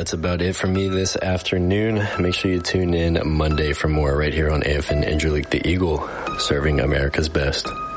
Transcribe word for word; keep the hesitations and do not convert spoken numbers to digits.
that's about it for me this afternoon. Make sure you tune in Monday for more right here on A F N Angelique the Eagle, serving America's best.